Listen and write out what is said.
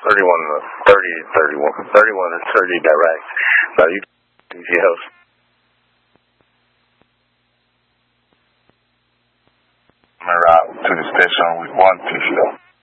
31, 30, 31, 31 and 30 direct. Now you details. I'm en route to the station with one TCO.